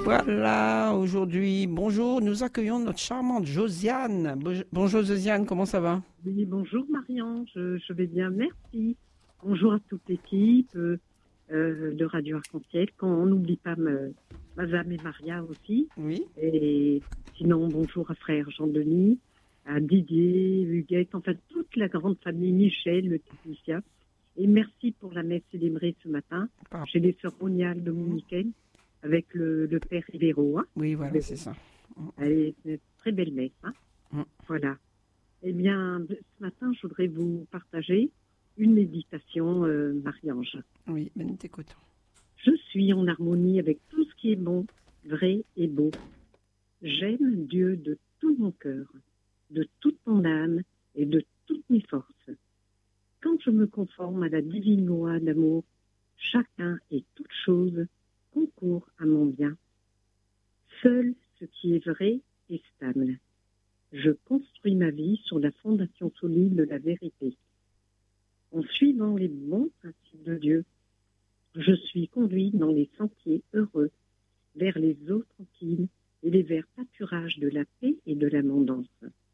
Voilà, aujourd'hui, bonjour, nous accueillons notre charmante Josiane. Bonjour Josiane, comment ça va? Oui, bonjour Marianne, je vais bien, merci. Bonjour à toute l'équipe de Radio Arc-en-Ciel. Quand on n'oublie pas Mazam et Maria aussi. Oui. Et sinon, bonjour à frère Jean-Denis, à Didier, Huguette, enfin toute la grande famille, Michel, le technicien. Et merci pour la messe célébrée ce matin chez les sœurs moniales dominicaines avec le père Rivero. Hein. Oui, voilà, c'est ça. Allez, c'est une très belle messe. Hein. Voilà. Eh bien, ce matin, je voudrais vous partager une méditation, Marie-Ange. Oui, ben nous t'écoutons. Je suis en harmonie avec tout ce qui est bon, vrai et beau. J'aime Dieu de tout mon cœur, de toute mon âme et de toutes mes forces. Quand je me conforme à la divine loi d'amour, chacun et toute chose concourt à mon bien. Seul ce qui est vrai est stable. Je construis ma vie sur la fondation solide de la vérité. En suivant les bons principes de Dieu, je suis conduit dans les sentiers heureux, vers les eaux tranquilles et les verts pâturages de la paix et de l'abondance.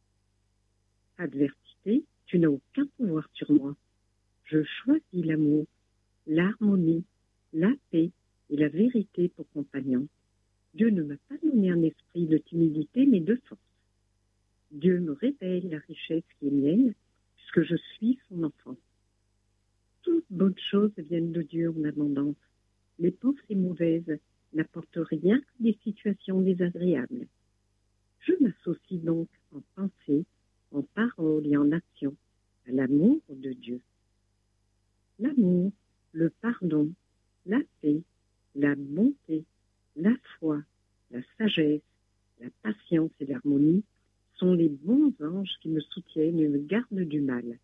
Adversité, tu n'as aucun pouvoir sur moi. Je choisis l'amour, l'harmonie, la paix et la vérité pour compagnon. Dieu ne m'a pas donné un esprit de timidité, mais de force. Dieu me révèle la richesse qui est mienne, puisque je suis son enfant. Toutes bonnes choses viennent de Dieu en abondance. Les pensées mauvaises n'apportent rien que des situations désagréables. Je m'associe donc en pensée, en parole et en action à l'amour de Dieu. L'amour, le pardon, la paix, la bonté, la foi, la sagesse, la patience et l'harmonie sont les bons anges qui me soutiennent et me gardent du mal.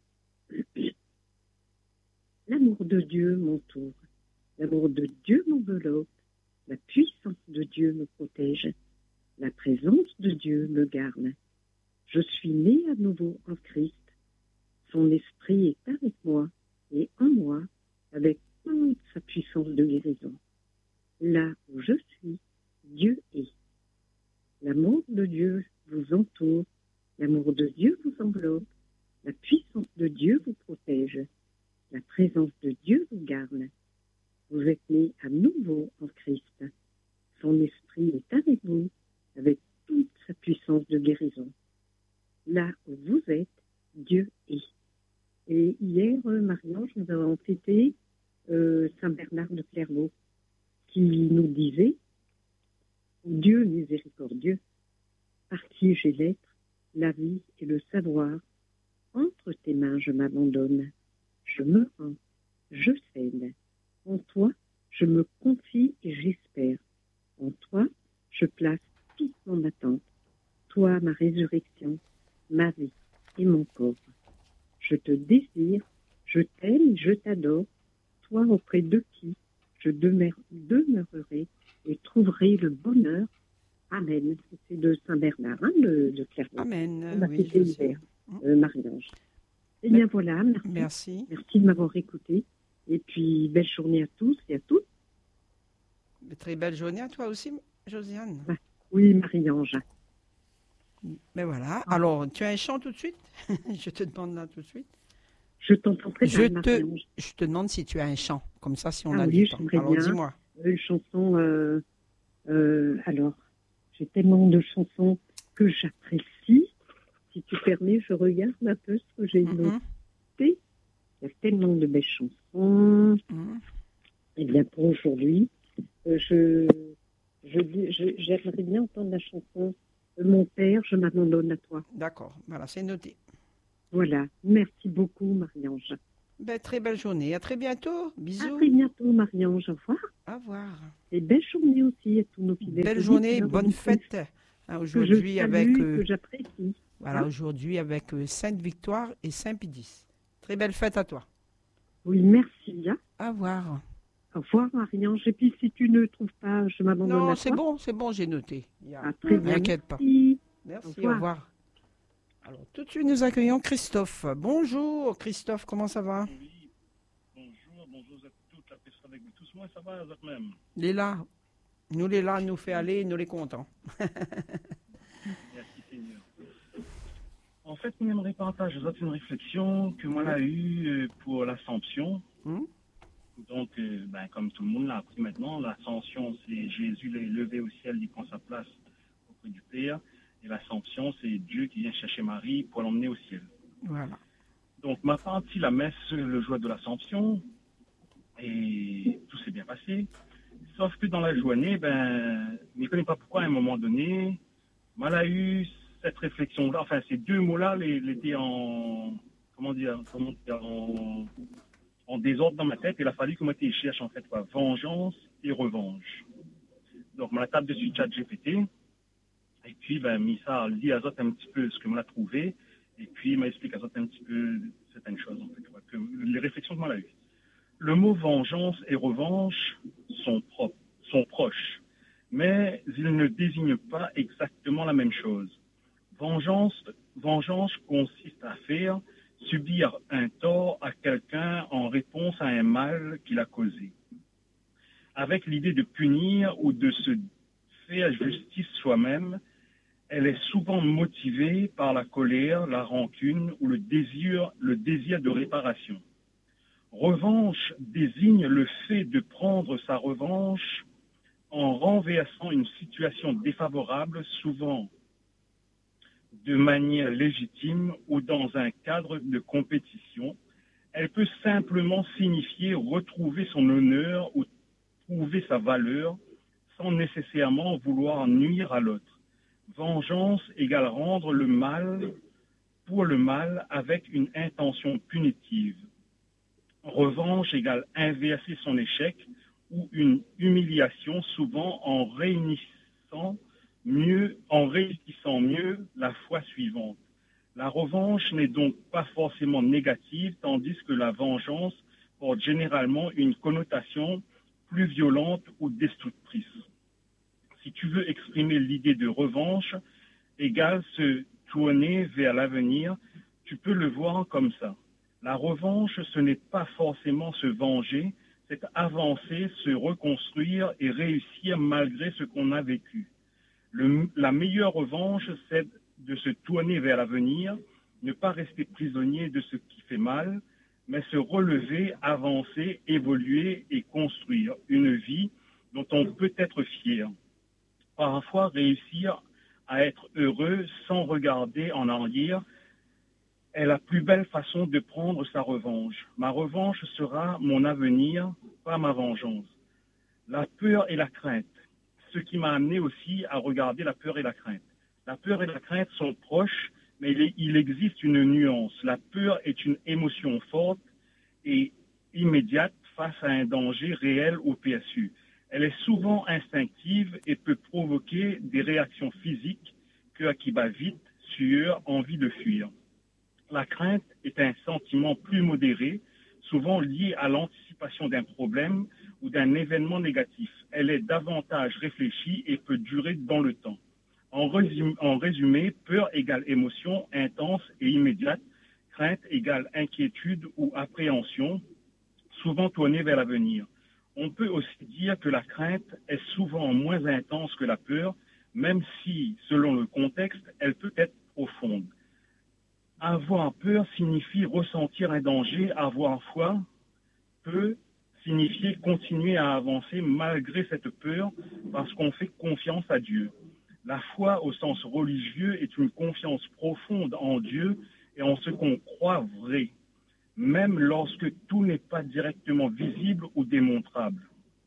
L'amour de Dieu m'entoure, l'amour de Dieu m'enveloppe, la puissance de Dieu me protège, la présence de Dieu me garde. Je suis né à nouveau en Christ. Son esprit est avec moi et en moi, avec toute sa puissance de guérison. Là où je suis, Dieu est. L'amour de Dieu vous entoure, l'amour de Dieu vous enveloppe, la puissance de Dieu vous protège, la présence de Dieu vous garde. Vous êtes nés à nouveau en Christ. Son esprit est avec vous, avec toute sa puissance de guérison. Là où vous êtes, Dieu est. Et hier, Marie-Ange, nous avons fêté Saint Bernard de Clairvaux, qui nous disait « Dieu miséricordieux, par qui j'ai l'être, la vie et le savoir, entre tes mains je m'abandonne, je me rends, je cède. En toi, je me confie et j'espère. En toi, je place toute mon attente. Toi, ma résurrection, ma vie et mon corps. Je te désire, je t'aime, je t'adore, toi auprès de qui je demeurerai et trouverai le bonheur. Amen. C'est de Saint Bernard, de Clairvaux. Amen. Oui, je sais. Marie-Ange. Eh bien voilà, merci. Merci. Merci de m'avoir écouté. Et puis, belle journée à tous et à toutes. Très belle journée à toi aussi, Josiane. Oui, Marie-Ange. Ben voilà. Alors, tu as un chant tout de suite? Je te demande là tout de suite. Je t'entends très bien, Marie-Ange. Je te demande si tu as un chant. Comme ça, si on a oui, du temps. Alors, bien. dis-moi. Une chanson... alors, j'ai tellement de chansons que j'apprécie. Si tu permets, je regarde un peu ce que j'ai noté. Il y a tellement de belles chansons. Eh bien, pour aujourd'hui, j'aimerais bien entendre la chanson Mon père, je m'abandonne à toi. D'accord, voilà, c'est noté. Voilà, merci beaucoup, Marie-Ange. Ben, très belle journée, à très bientôt. Bisous. À très bientôt, Marie-Ange. Au revoir. Au revoir. Et belle journée aussi à tous nos fidèles. Belle journée, bonne fête. Aujourd'hui avec que j'apprécie. Voilà, aujourd'hui avec Sainte Victoire et Saint Pédis. Très belle fête à toi. Oui, merci. Hein. Au revoir. Au revoir, Marie-Ange. Et puis, si tu ne trouves pas, je m'abandonne à toi. Non, c'est bon, j'ai noté. Très bien. T'inquiète pas. Merci, au revoir. Alors, tout de suite, nous accueillons Christophe. Bonjour, Christophe, comment ça va? Oui, bonjour à toute la personne avec vous. Tous moi, ça va, vous même? Il est là. Nous les là, nous fait aller, nous les contents. Merci Seigneur. En fait, nous aimerais partager une réflexion que moi j'ai eue pour l'Assomption. Donc, comme tout le monde l'a appris maintenant, l'Ascension, c'est Jésus est levé au ciel, il prend sa place auprès du Père. Et l'Assomption, c'est Dieu qui vient chercher Marie pour l'emmener au ciel. Voilà. Donc, ma partie, la messe, le jour de l'Assomption, et tout s'est bien passé. Sauf que dans la journée, je ne connais pas pourquoi, à un moment donné, mal a eu cette réflexion-là, enfin, ces deux mots-là, étaient en désordre dans ma tête. Il a fallu que moi, je cherche, en fait, quoi, vengeance et revanche. Donc, moi, la table dessus ChatGPT, et puis, Missa lit à Zot un petit peu ce que moi, a trouvé, et puis, il m'explique à Zot un petit peu certaines choses, en fait, quoi, que les réflexions que moi, a eues. Le mot vengeance et revanche sont proches, mais ils ne désignent pas exactement la même chose. Vengeance consiste à faire subir un tort à quelqu'un en réponse à un mal qu'il a causé, avec l'idée de punir ou de se faire justice soi-même. Elle est souvent motivée par la colère, la rancune ou le désir de réparation. Revanche désigne le fait de prendre sa revanche en renversant une situation défavorable, souvent de manière légitime ou dans un cadre de compétition. Elle peut simplement signifier retrouver son honneur ou trouver sa valeur sans nécessairement vouloir nuire à l'autre. Vengeance égale rendre le mal pour le mal avec une intention punitive. Revanche égale inverser son échec ou une humiliation, souvent en réussissant mieux la fois suivante. La revanche n'est donc pas forcément négative, tandis que la vengeance porte généralement une connotation plus violente ou destructrice. Si tu veux exprimer l'idée de revanche égale se tourner vers l'avenir, tu peux le voir comme ça. La revanche, ce n'est pas forcément se venger, c'est avancer, se reconstruire et réussir malgré ce qu'on a vécu. La meilleure revanche, c'est de se tourner vers l'avenir, ne pas rester prisonnier de ce qui fait mal, mais se relever, avancer, évoluer et construire une vie dont on peut être fier. Parfois, réussir à être heureux sans regarder en arrière est la plus belle façon de prendre sa revanche. Ma revanche sera mon avenir, pas ma vengeance. La peur et la crainte, ce qui m'a amené aussi à regarder la peur et la crainte. La peur et la crainte sont proches, mais il existe une nuance. La peur est une émotion forte et immédiate face à un danger réel ou perçu. Elle est souvent instinctive et peut provoquer des réactions physiques, cœur qui bat vite, sueur, envie de fuir. La crainte est un sentiment plus modéré, souvent lié à l'anticipation d'un problème ou d'un événement négatif. Elle est davantage réfléchie et peut durer dans le temps. En résumé, peur égale émotion intense et immédiate, crainte égale inquiétude ou appréhension, souvent tournée vers l'avenir. On peut aussi dire que la crainte est souvent moins intense que la peur, même si, selon le contexte, elle peut être profonde. Avoir peur signifie ressentir un danger, avoir foi peut signifier continuer à avancer malgré cette peur parce qu'on fait confiance à Dieu. La foi au sens religieux est une confiance profonde en Dieu et en ce qu'on croit vrai, même lorsque tout n'est pas directement visible ou démontrable.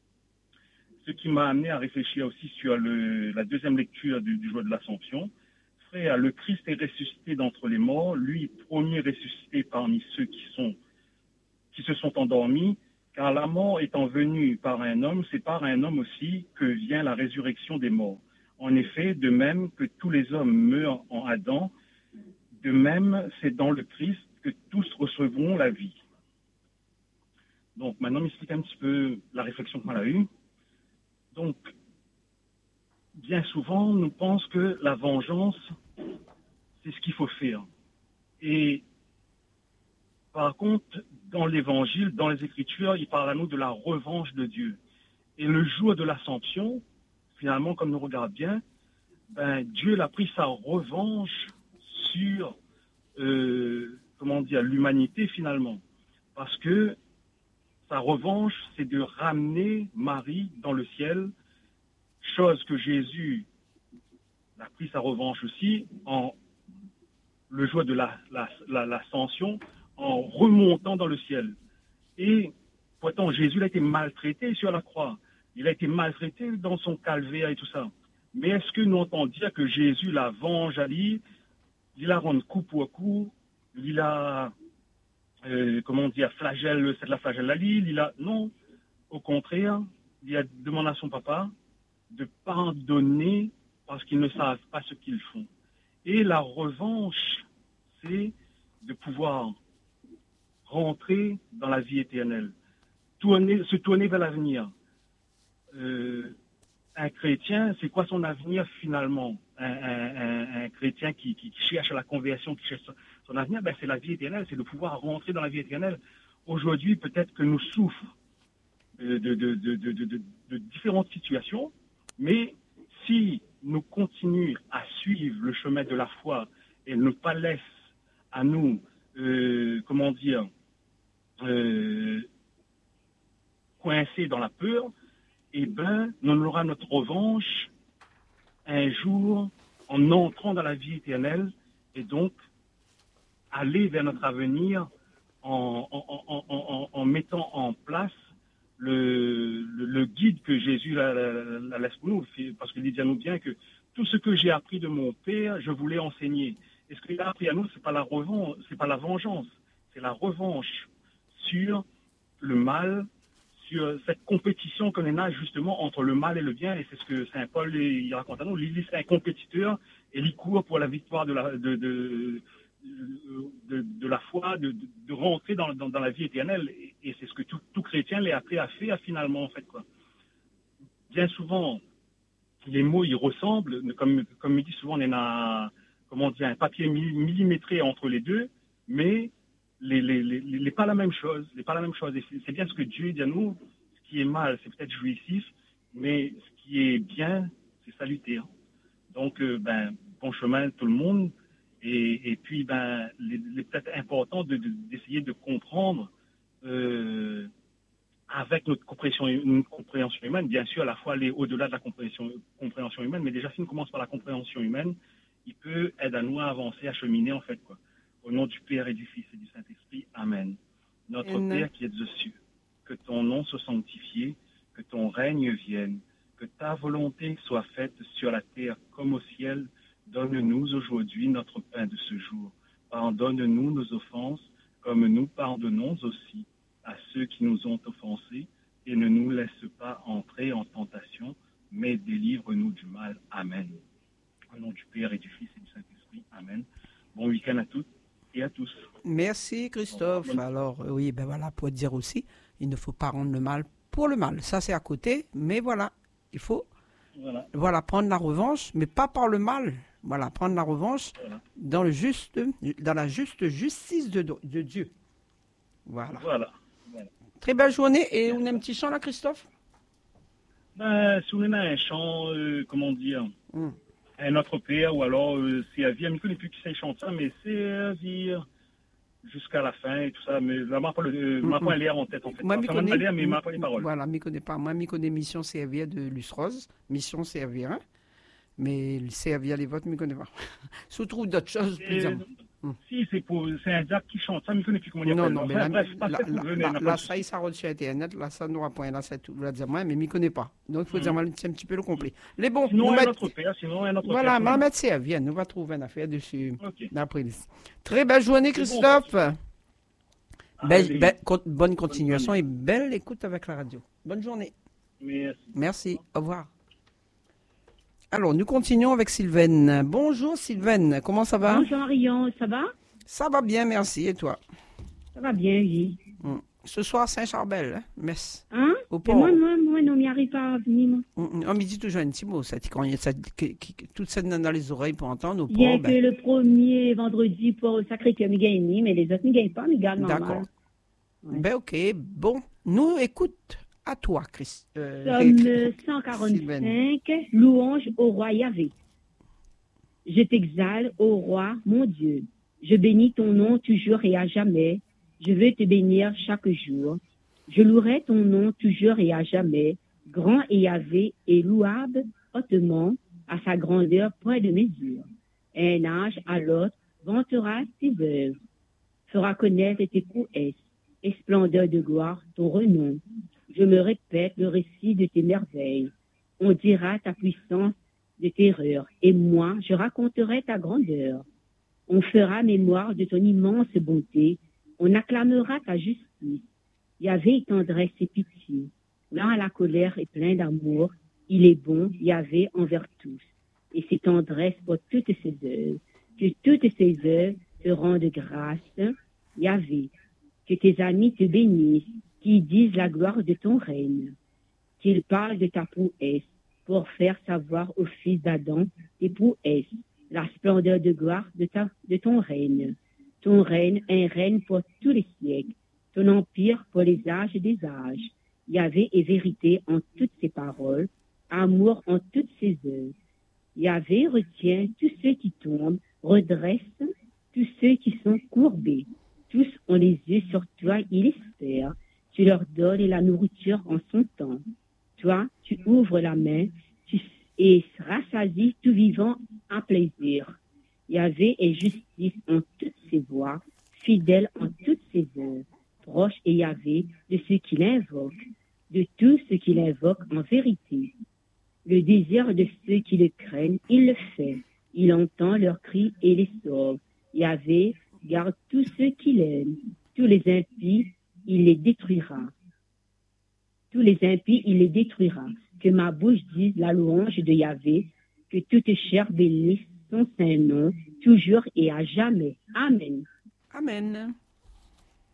Ce qui m'a amené à réfléchir aussi sur la deuxième lecture du jour de l'Assomption. Frère, le Christ est ressuscité d'entre les morts, lui premier ressuscité parmi ceux qui se sont endormis, car la mort étant venue par un homme, c'est par un homme aussi que vient la résurrection des morts. En effet, de même que tous les hommes meurent en Adam, de même c'est dans le Christ que tous recevront la vie. Donc maintenant, m'explique un petit peu la réflexion qu'on a eue. Donc, bien souvent, on pense que la vengeance, c'est ce qu'il faut faire. Et par contre, dans l'Évangile, dans les Écritures, il parle à nous de la revanche de Dieu. Et le jour de l'Assomption, finalement, comme nous regarde bien, ben, Dieu a pris sa revanche sur, l'humanité finalement. Parce que sa revanche, c'est de ramener Marie dans le ciel, chose que Jésus a pris sa revanche aussi en le jour de l'ascension, en remontant dans le ciel. Et pourtant, Jésus a été maltraité sur la croix. Il a été maltraité dans son calvaire et tout ça. Mais est-ce que nous entendons dire que Jésus la venge à lui, il la rend coup pour coup, il a, flagelle, c'est de la flagelle à lui, non. Au contraire, il a demandé à son papa de pardonner parce qu'ils ne savent pas ce qu'ils font. Et la revanche, c'est de pouvoir rentrer dans la vie éternelle, se tourner vers l'avenir. Un chrétien, c'est quoi son avenir finalement? Un chrétien qui cherche la conversion, qui cherche son avenir, ben c'est la vie éternelle, c'est de pouvoir rentrer dans la vie éternelle. Aujourd'hui, peut-être que nous souffrons de différentes situations, mais si nous continuons à suivre le chemin de la foi et ne pas laisser à nous, coincés dans la peur, eh ben, on aura notre revanche un jour en entrant dans la vie éternelle et donc aller vers notre avenir en mettant en place le guide que Jésus laisse pour nous, parce qu'il dit à nous bien que tout ce que j'ai appris de mon Père, je voulais enseigner. Et ce qu'il a appris à nous, c'est pas la revanche, c'est pas la vengeance, c'est la revanche sur le mal, sur cette compétition qu'on a justement entre le mal et le bien. Et c'est ce que Saint Paul il raconte à nous. Il est un compétiteur et il court pour la victoire de la foi, de rentrer dans la vie éternelle. Et c'est ce que tout chrétien l'est appelé à faire finalement, en fait, quoi. Bien souvent, les mots, ils ressemblent, comme il dit souvent, on a, un papier millimétré entre les deux, mais les pas la même chose, Et c'est bien ce que Dieu dit à nous. Ce qui est mal, c'est peut-être jouissif, mais ce qui est bien, c'est salutaire. Donc, bon chemin tout le monde. Et puis, il est peut-être important d'essayer de comprendre avec notre compréhension humaine. Bien sûr, à la fois aller au-delà de la compréhension humaine, mais déjà, si on commence par la compréhension humaine, il peut aider à nous à avancer, à cheminer, en fait, quoi. Au nom du Père et du Fils et du Saint-Esprit. Amen. Notre Père qui es aux cieux, que ton nom soit sanctifié, que ton règne vienne, que ta volonté soit faite sur la terre comme au ciel. Donne-nous aujourd'hui notre pain de ce jour. Pardonne-nous nos offenses, comme nous pardonnons aussi à ceux qui nous ont offensés, et ne nous laisse pas entrer en tentation, mais délivre-nous du mal. Amen. Au nom du Père et du Fils et du Saint-Esprit. Amen. Bon week-end à toutes et à tous. Merci Christophe. Alors oui, voilà, pour dire aussi, il ne faut pas rendre le mal pour le mal. Ça c'est à côté, mais voilà, il faut prendre la revanche, mais pas par le mal. Voilà, prendre la revanche dans la juste justice de Dieu. Voilà. Très belle journée. Et on a un petit chant là, Christophe? Si on a un chant, un Notre Père, ou alors servir, je ne connais plus qui c'est chante ça, mais servir jusqu'à la fin et tout ça. Mais là, ma pas l'air en tête, en fait. Moi, je connais l'air, mais ma pas les paroles. Voilà, je ne connais pas. Moi, je connais Mission Servir de Luce Rose, Mission Servir, hein? Mais le servir les votes, je ne connais pas. Si on trouve d'autres choses, plus Si, c'est un Jacques qui chante ça, je ne connais plus comment il appelle. Non, mais là, ça, il s'arrête sur Internet, là, ça n'aura point, là, c'est tout, là, dire moi, mais je ne connais pas. Donc, il faut dire, c'est un petit peu le complet. Les bons, sinon, un autre père, voilà, ma mettre servir, nous va trouver une affaire dessus, d'après. Très belle journée, Christophe. Bonne continuation et belle écoute avec la radio. Bonne journée. Merci. Au revoir. Alors, nous continuons avec Sylvaine. Bonjour Sylvaine, comment ça va? Bonjour Arion, ça va? Ça va bien, merci. Et toi? Ça va bien, oui. Ce soir, Saint-Charbel, hein? Messe. Hein? Au port. Moi, non, m'y arrive pas à venir. On me dit toujours un petit mot, ça. Toute cette dans les oreilles pour entendre. Au port, il y a que le premier vendredi pour le Sacré-Cœur, m'y gagne, mais les autres n'y gagnent pas, m'y gagnent normal. D'accord. Ouais. Ok, bon. Nous, écoute, À toi, Psaume 145, louange au roi Yahvé. Je t'exalte, ô roi, mon Dieu. Je bénis ton nom toujours et à jamais. Je veux te bénir chaque jour. Je louerai ton nom toujours et à jamais. Grand et Yahvé et louable hautement, à sa grandeur point de mesure. Un âge à l'autre vantera tes œuvres, fera connaître tes prouesses et splendeur de gloire ton renom. Je me répète le récit de tes merveilles. On dira ta puissance de terreur, et moi, je raconterai ta grandeur. On fera mémoire de ton immense bonté, on acclamera ta justice. Yahvé tendresse et pitié. Là, la colère est plein d'amour, il est bon, Yahvé envers tous, et ses tendresses pour toutes ses œuvres. Que toutes ses œuvres te rendent grâce, Yahvé. Que tes amis te bénissent, qui disent la gloire de ton règne. Qu'ils parlent de ta prouesse, pour faire savoir aux fils d'Adam tes prouesses, la splendeur de gloire de ton règne. Ton règne, un règne pour tous les siècles, ton empire pour les âges des âges. Yahvé est vérité en toutes ses paroles, amour en toutes ses œuvres. Yahvé retient tous ceux qui tombent, redresse tous ceux qui sont courbés. Tous ont les yeux sur toi, ils espèrent. Tu leur donnes la nourriture en son temps. Toi, tu ouvres la main et rassasies tout vivant en plaisir. Yahvé est justice en toutes ses voies, fidèle en toutes ses œuvres. Proche est Yahvé de ceux qui l'invoquent, de tous ceux qui l'invoquent en vérité. Le désir de ceux qui le craignent, il le fait. Il entend leurs cris et les sauve. Yahvé garde tous ceux qui l'aiment. Tous les impies, il les détruira. Tous les impies, il les détruira. Que ma bouche dise la louange de Yahvé, que toute chair bénisse son saint nom, toujours et à jamais. Amen. Amen.